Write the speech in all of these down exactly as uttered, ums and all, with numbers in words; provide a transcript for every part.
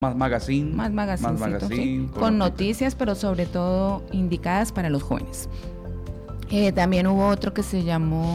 Más Magazine. Más Magazine, Más Magazine sí, con, con noticias, pero sobre todo indicadas para los jóvenes. Eh, también hubo otro que se llamó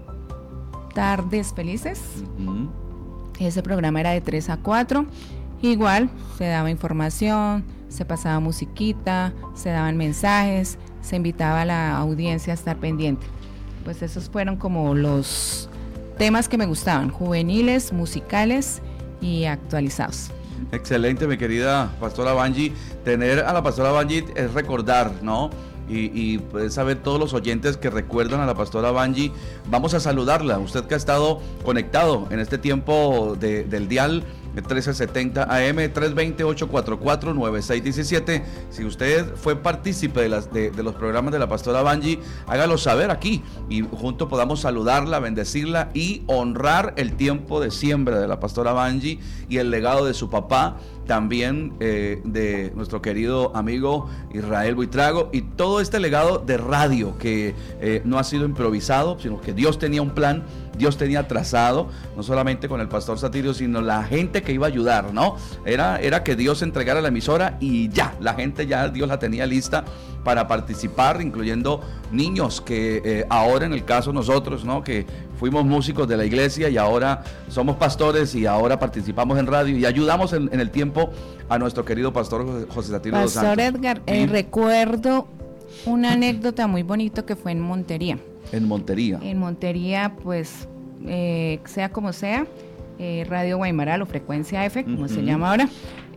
Tardes Felices. Uh-huh. Ese programa era de tres a cuatro. Igual se daba información, se pasaba musiquita, se daban mensajes, se invitaba a la audiencia a estar pendiente. Pues esos fueron como los temas que me gustaban, juveniles, musicales y actualizados. Excelente, mi querida pastora Banji. Tener a la pastora Banji es recordar, ¿no? Y, y puedes saber todos los oyentes que recuerdan a la pastora Banji. Vamos a saludarla, usted que ha estado conectado en este tiempo de, del dial trece setenta A M, tres dos cero, ocho cuatro cuatro, nueve seis uno siete. Si usted fue partícipe de, las, de, de los programas de la pastora Banji, hágalo saber aquí y juntos podamos saludarla, bendecirla y honrar el tiempo de siembra de la pastora Banji y el legado de su papá, también eh, de nuestro querido amigo Israel Buitrago, y todo este legado de radio que eh, no ha sido improvisado, sino que Dios tenía un plan, Dios tenía trazado, no solamente con el pastor Satirio, sino la gente que iba a ayudar, ¿no? Era, era que Dios entregara la emisora y ya, la gente ya Dios la tenía lista para participar, incluyendo niños que eh, ahora en el caso nosotros, ¿no? Que fuimos músicos de la iglesia y ahora somos pastores y ahora participamos en radio y ayudamos en, en el tiempo a nuestro querido pastor José Satirio dos Santos. Pastor Edgar, eh, ¿sí? Recuerdo una anécdota muy bonita que fue en Montería. En Montería. En Montería, pues, eh, sea como sea, eh, Radio Guaymaral o Frecuencia F, como uh-huh. se llama ahora,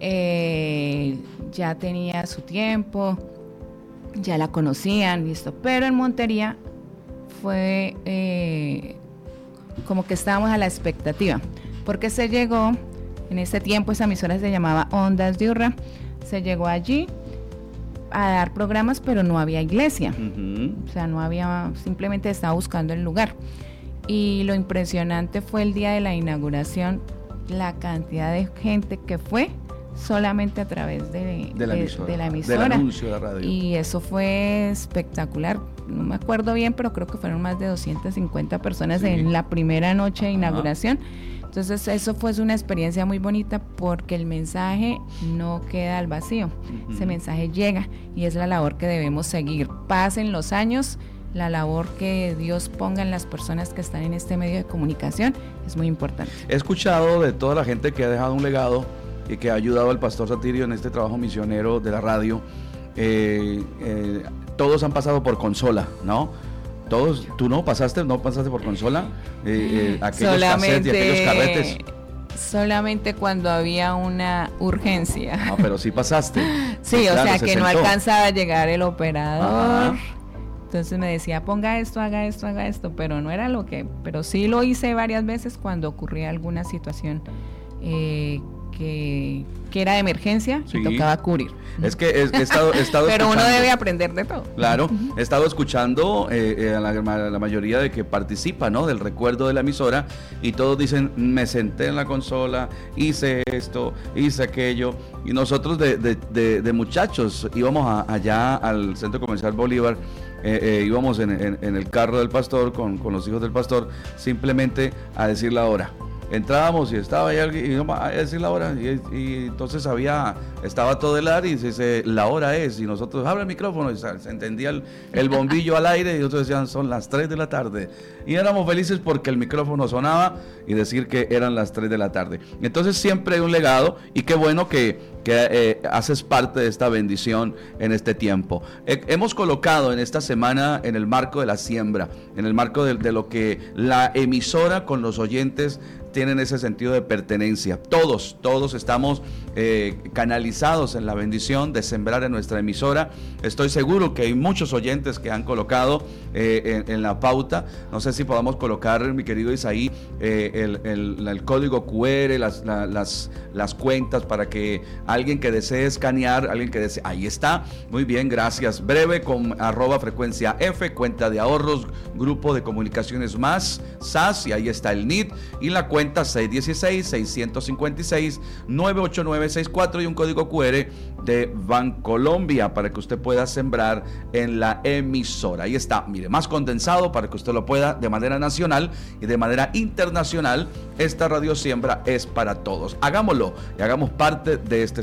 eh, ya tenía su tiempo, ya la conocían, listo, pero en Montería fue eh, como que estábamos a la expectativa, porque se llegó, en ese tiempo esa emisora se llamaba Ondas de Urra, se llegó allí a dar programas, pero no había iglesia, uh-huh. o sea, no había, simplemente estaba buscando el lugar. Y lo impresionante fue el día de la inauguración, la cantidad de gente que fue solamente a través de, de, la, de, emisora, de la emisora, del anuncio de la radio. Y eso fue espectacular. No me acuerdo bien, pero creo que fueron más de doscientas cincuenta personas sí. en la primera noche de inauguración. Ajá. Entonces eso fue una experiencia muy bonita porque el mensaje no queda al vacío, uh-huh. ese mensaje llega y es la labor que debemos seguir. Pasen los años, la labor que Dios ponga en las personas que están en este medio de comunicación es muy importante. He escuchado de toda la gente que ha dejado un legado y que ha ayudado al pastor Satirio en este trabajo misionero de la radio. Eh, eh, todos han pasado por consola, ¿no? Todos, ¿tú no pasaste? ¿No pasaste por consola? Eh, eh, aquellos solamente, cassettes y aquellos carretes. Solamente cuando había una urgencia. No, pero sí pasaste. Sí, pues, o claro, sea que sentó. No alcanzaba a llegar el operador. Ajá. Entonces me decía, ponga esto, haga esto, haga esto, pero no era lo que, pero sí lo hice varias veces cuando ocurría alguna situación eh, que, que era de emergencia sí. y tocaba cubrir. Es que he, he estado, he estado pero uno debe aprender de todo. Claro, he estado escuchando eh, eh, a, la, a la mayoría de que participa, ¿no? Del recuerdo de la emisora y todos dicen, me senté en la consola, hice esto, hice aquello, y nosotros de, de, de, de muchachos íbamos a, allá al Centro Comercial Bolívar. Eh, eh, íbamos en, en, en el carro del pastor con, con los hijos del pastor simplemente a decir la hora. Entrábamos y estaba ahí alguien y íbamos a decir la hora y, y entonces había, estaba todo el área y dice, la hora es, y nosotros abre el micrófono y se, se entendía el, el bombillo al aire y nosotros decían son las tres de la tarde y éramos felices porque el micrófono sonaba y decir que eran las tres de la tarde. Entonces siempre hay un legado y qué bueno que, que eh, haces parte de esta bendición en este tiempo. Eh, hemos colocado en esta semana en el marco de la siembra, en el marco de, de lo que la emisora con los oyentes tienen ese sentido de pertenencia. Todos, todos estamos eh, canalizados en la bendición de sembrar en nuestra emisora. Estoy seguro que hay muchos oyentes que han colocado eh, en, en la pauta. No sé si podamos colocar, mi querido Isaí, eh, el, el, el código cu erre, las, la, las, las cuentas para que alguien que desee escanear, alguien que desee, ahí está. Muy bien, gracias. Breve con arroba frecuencia F, cuenta de ahorros, grupo de comunicaciones más, S A S, y ahí está el N I T y la cuenta cuenta seis uno seis, seis cinco seis, nueve ocho nueve seis cuatro y un código cu erre de Bancolombia para que usted pueda sembrar en la emisora. Ahí está, mire, más condensado para que usted lo pueda de manera nacional y de manera internacional. Esta Radio Siembra es para todos. Hagámoslo y hagamos parte de este